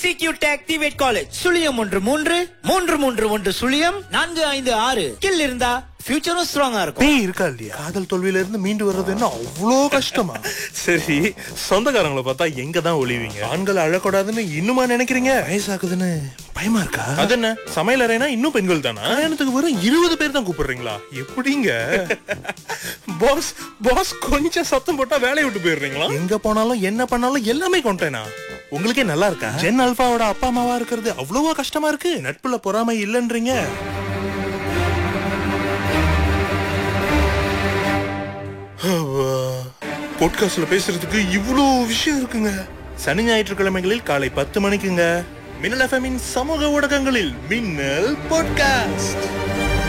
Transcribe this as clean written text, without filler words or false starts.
CQ Activate College சுழியம் 1333310456 kill இருந்தா ஃபியூச்சரும் ஸ்ட்ராங்கா இருக்கும். பேய் இருக்கா இல்லையா? காதல் தோல்வியில இருந்து மீண்டு வர்றது என்ன அவ்வளோ கஷ்டமா? சரி, சொந்தக்காரங்களை பார்த்தா எங்க தான் ஒளிவீங்க? ஆண்கள் அழக்கூடாதுன்னு இன்னுமா நினைக்கிறீங்க? வயசாகுதுன்னு பயமா இருக்கா? அது என்ன, சமையல் அறைனா இன்னும் பெண்கள் தானா? கல்யாணத்துக்கு வெறும் 20 பேர் தான் கூப்பிடுறீங்களா? எப்படிங்க பாஸ்? பாஸ் கொஞ்சம் சத்தம் போட்டா வேலையை விட்டு போயிடுறீங்களா? எங்க போனாலும் என்ன பண்ணாலும் எல்லாமே கொண்டேனா? உங்களுக்கே நல்லா இருக்கா? ஜென் அல்பாவோட அப்பா அம்மாவா இருக்கிறது அவ்வளவா கஷ்டமா இருக்கு? நட்புல பொறாமை இல்லன்றீங்க. பாட்காஸ்ட்ல பேசுறதுக்கு இவ்வளோ விஷயம் இருக்குங்க. சனி ஞாயிற்றுக்கிழமைகளில் காலை 10 மணிக்குங்க. மின்னல் எஃப்எம்மின் சமூக ஊடகங்களில் மின்னல் பாட்காஸ்ட்.